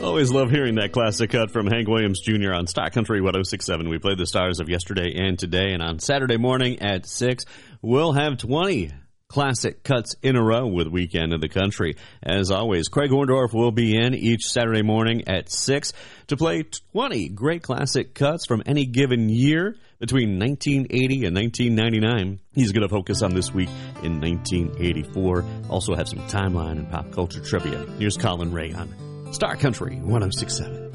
Always love hearing that classic cut from Hank Williams Jr. on Star Country 106.7. We played the stars of yesterday and today, and on Saturday morning at 6, we'll have 20 classic cuts in a row with Weekend of the Country. As always, Craig Orndorff will be in each Saturday morning at 6 to play 20 great classic cuts from any given year between 1980 and 1999. He's going to focus on this week in 1984. Also have some timeline and pop culture trivia. Here's Colin Ray on Star Country 106.7.